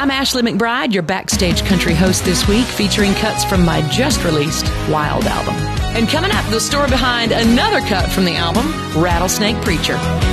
I'm Ashley McBride, your backstage country host this week, featuring cuts from my just-released Wild album. And coming up, the story behind another cut from the album, Rattlesnake Preacher.